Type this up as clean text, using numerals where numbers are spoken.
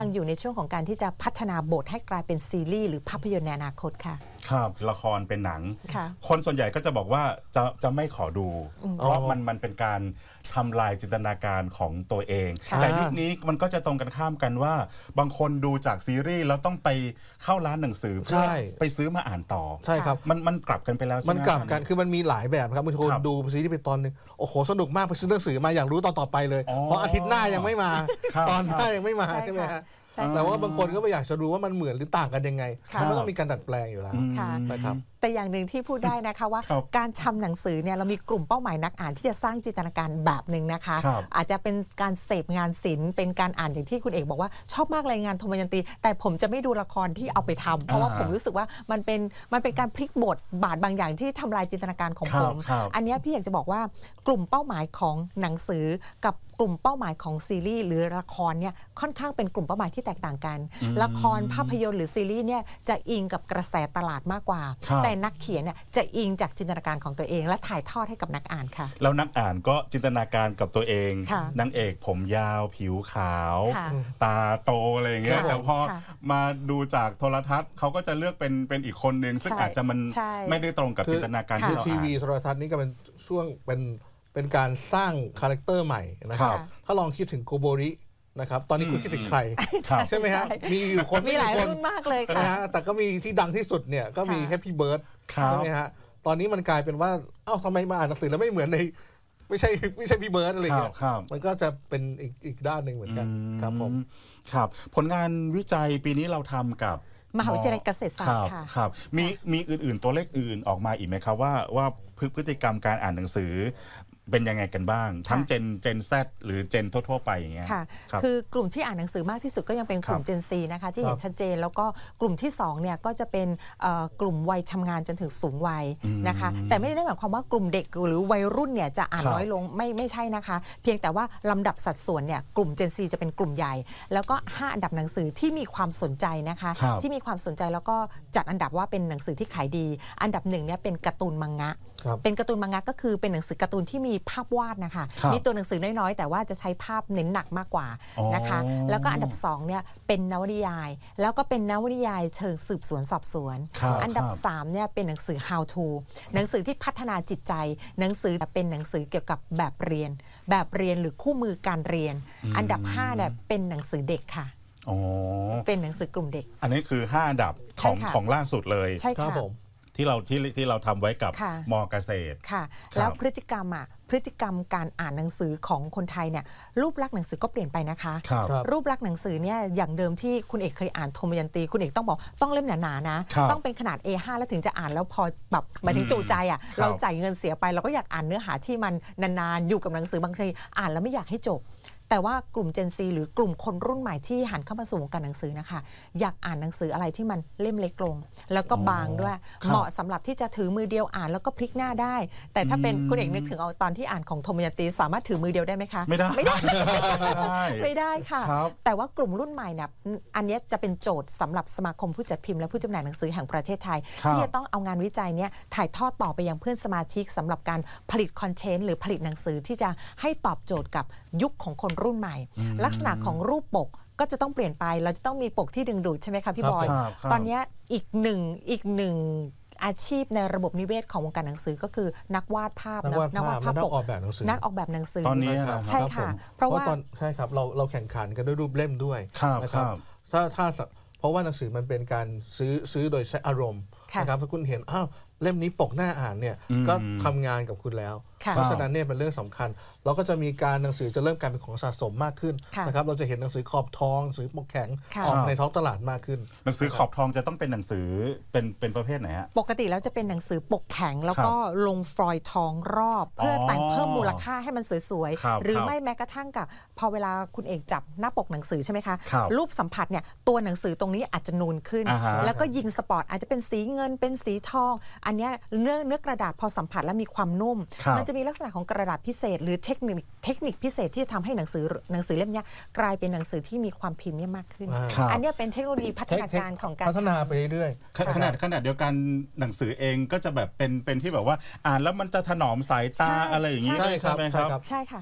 ยังอยู่ในช่วงของการที่จะพัฒนาบทให้กลายเป็นซีรีส์หรือภาพยนตร์ในอนาคตค่ะครับละครเป็นหนังค่ะคนส่วนใหญ่ก็จะบอกว่าจะไม่ขอดู เพราะมันเป็นการทำลายจินตนาการของตัวเอง แต่ยุคนี้มันก็จะตรงกันข้ามกันว่า บางคนดูจากซีรีส์แล้วต้องไปเข้าร้านหนังสือเพื่อไปซื้อมาอ่านต่อใช่ครับมันกลับกันไปแล้วใช่ไหมมันกลับกันคือมันมีหลายแบบครับบางคนดูซีรีส์ไปตอนนึงโอ้โหสนุกมากไปซื้อหนังสือมาอยากรู้ตอนต่อไปเลยเพราะอาทิตย์หน้ายังไม่มาตอนหน้ายังไม่มาใช่ไหมฮะแต่ว่าบางคนก็ไม่อยากจะรู้ว่ามันเหมือนหรือต่างกันยังไงมันต้องมีการดัดแปลงอยู่แล้วนะครับแต่อย่างหนึ่งที่พูดได้นะคะว่าการทำหนังสือเนี่ยเรามีกลุ่มเป้าหมายนักอ่านที่จะสร้างจินตนาการแบบหนึ่งนะคะอาจจะเป็นการเสพงานศิลป์เป็นการอ่านอย่างที่คุณเอกบอกว่าชอบมากเลยงานโทมยันตีแต่ผมจะไม่ดูละครที่เอาไปทำเพราะว่าผมรู้สึกว่ามันเป็นการพลิกบทบาทบางอย่างที่ทำลายจินตนาการของผมอันนี้พี่อยากจะบอกว่ากลุ่มเป้าหมายของหนังสือกับกลุ่มเป้าหมายของซีรีส์หรือละครเนี่ยค่อนข้างเป็นกลุ่มเป้าหมายที่แตกต่างกันละครภาพยนตร์หรือซีรีส์เนี่ยจะอิงกับกระแสตลาดมากกว่าแต่นักเขียนเนี่ยจะอิงจากจินตนาการของตัวเองและถ่ายทอดให้กับนักอ่านค่ะแล้วนักอ่านก็จินตนาการกับตัวเองนางเอกผมยาวผิวขาวตาโตอะไรอย่างเงี้ยแต่พอมาดูจากโทรทัศน์เขาก็จะเลือกเป็นอีกคนนึงซึ่งอาจจะมันไม่ได้ตรงกับจินตนาการที่เราอ่านทีวีโทรทัศน์นี่ก็เป็นช่วงเป็นการสร้างคาแรคเตอร์ใหม่นะครับถ้าลองคิดถึงโกโบรินะครับตอนนี้คุณคิดถึงใครใช่ไหมฮะมีอยู่คนมีหลายรุ่นมากเลยค่ะแต่ก็มีที่ดังที่สุดเนี่ยก็มีแค่พี่เบิร์ดใช่ไหมฮะตอนนี้มันกลายเป็นว่าเอ้าทำไมมาอ่านหนังสือแล้วไม่เหมือนในไม่ใช่พี่เบิร์ดอะไรเงี้ยมันก็จะเป็นอีกด้านหนึ่งเหมือนกันครับผมครับผลงานวิจัยปีนี้เราทำกับมหาวิทยาลัยเกษตรศาสตร์ค่ะครับมีอื่นๆตัวเลขอื่นออกมาอีกไหมครับว่าพฤติกรรมการอ่านหนังสือเป็นยังไงกันบ้างทั้งเจน Z หรือเจนทั่วๆไปอย่างเงี้ยค่ะคือกลุ่มที่อ่านหนังสือมากที่สุดก็ยังเป็นกลุ่มเจน C นะคะที่เห็นชัดเจนแล้วก็กลุ่มที่2เนี่ยก็จะเป็นกลุ่มวัยทำงานจนถึงสูงวัยนะคะแต่ไม่ได้หมายความว่ากลุ่มเด็กหรือวัยรุ่นเนี่ยจะอ่านน้อยลงไม่ใช่นะคะเพียงแต่ว่าลำดับสัดส่วนเนี่ยกลุ่มเจน C จะเป็นกลุ่มใหญ่แล้วก็5อันดับหนังสือที่มีความสนใจนะคะที่มีความสนใจแล้วก็จัดอันดับว่าเป็นหนังสือที่ขายดีอันดับ1เนี่ยเป็นการ์ตูนมังงะเป็นการ์ตูนมังงะก็คือเป็นหนังสือการ์ตูนที่มีภาพวาดนะคะมีตัวหนังสือน้อยๆแต่ว่าจะใช้ภาพเน้นหนักมากกว่านะคะแล้วก็อันดับ2เนี่ยเป็นนวนิยายแล้วก็เป็นนวนิยายเชิงสืบสวนสอบสวนอันดับ3เนี่ยเป็นหนังสือ how to หนังสือที่พัฒนาจิตใจหนังสือเป็นหนังสือเกี่ยวกับแบบเรียนหรือคู่มือการเรียนอันดับ5เนี่ยเป็นหนังสือเด็กค่ะเป็นหนังสือกลุ่มเด็กอันนี้คือ5อันดับของล่าสุดเลยใช่ค่ะที่เราทำไว้กับม.เกษตรค่ะแล้วพฤติกรรมการอ่านหนังสือของคนไทยเนี่ยรูปลักษณ์หนังสือก็เปลี่ยนไปนะคะรูปลักษณ์หนังสือเนี่ยอย่างเดิมที่คุณเอกเคยอ่านโทมยันตีคุณเอกต้องบอกต้องเล่มหนาๆนะต้องเป็นขนาด A5 แล้วถึงจะอ่านแล้วพอแบบหมายถึงจูใจอ่ะเราจ่ายเงินเสียไปเราก็อยากอ่านเนื้อหาที่มันนานๆอยู่กับหนังสือบางทีอ่านแล้วไม่อยากให้จบแต่ว่ากลุ่ม Gen Z หรือกลุ่มคนรุ่นใหม่ที่หันเข้ามาสู่วงการหนังสือนะคะอยากอ่านหนังสืออะไรที่มันเล่มเล็กลงแล้วก็บางด้วยเหมาะสำหรับที่จะถือมือเดียวอ่านแล้วก็พลิกหน้าได้แต่ถ้าเป็นคุณเอกนึกถึงเอาตอนที่อ่านของโทมยันตีสามารถถือมือเดียวได้ไหมคะไม่ได้ไม่ได้ค่ะแต่ว่ากลุ่มรุ่นใหม่เนี่ยอันนี้จะเป็นโจทย์สำหรับสมาคมผู้จัดพิมพ์และผู้จำหน่ายหนังสือแห่งประเทศไทยที่จะต้องเอางานวิจัยนี้ถ่ายทอดต่อไปยังเพื่อนสมาชิกสำหรับการผลิตคอนเทนต์หรือผลิตหนังสือที่จะให้ตอบโจทย์กับยุคของคนรุ่นใหม่ลักษณะของรูปปกก็จะต้องเปลี่ยนไปเราจะต้องมีปกที่ดึงดูดใช่ไหมคะพี่บอยตอนนี้อีกหนึ่งอาชีพในระบบนิเวศของวงการหนังสือก็คือนักวาดภาพนักวาดภาพนักออกแบบหนังสือตอนนี้ใช่ค่ะเพราะว่าใช่ครับเราแข่งขันกันด้วยรูปเล่มด้วยนะครับถ้าเพราะว่าหนังสือมันเป็นการซื้อโดยใช้อารมณ์นะครับถ้าคุณเห็นอ้าวเล่มนี้ปกหน้าอ่านเนี่ยก็ทำงานกับคุณแล้วเพราะฉะนั้นเนี่ยเป็นเรื่องสำคัญเราก็จะมีการหนังสือจะเริ่มกลายเป็นของสะสมมากขึ้นนะครับเราจะเห็นหนังสือขอบทองหนังสือปกแข็งออกในท้องตลาดมากขึ้นหนังสือขอบทองจะต้องเป็นหนังสือเป็นประเภทไหนฮะปกติแล้วจะเป็นหนังสือปกแข็งแล้วก็ลงฟอยล์ทองรอบเพื่อแต่งเพิ่มมูลค่าให้มันสวยๆหรือไม่แม้กระทั่งกับพอเวลาคุณเอกจับหน้าปกหนังสือใช่ไหมคะรูปสัมผัสเนี่ยตัวหนังสือตรงนี้อาจจะนูนขึ้นแล้วก็ยิงสปอร์ตอาจจะเป็นสีเงินเป็นสีทองอันนี้เนื้อกระดาษพอสัมผัสแล้วมีความนุ่มมันจะมีลักษณะของกระดาษพิเศษหรือเทคนิคพิเศษที่จะทำให้หนังสือเล่มนี้กลายเป็นหนังสือที่มีความพรีเมียมมากขึ้นอันนี้เป็นเทคโนโลยีพัฒนาการของการพัฒนาไปเรื่อยๆขนาดเดียวกันหนังสือเองก็จะแบบเป็นที่แบบว่าอ่านแล้วมันจะถนอมสายตาอะไรอย่างนี้ใช่ไหมครับใช่ค่ะ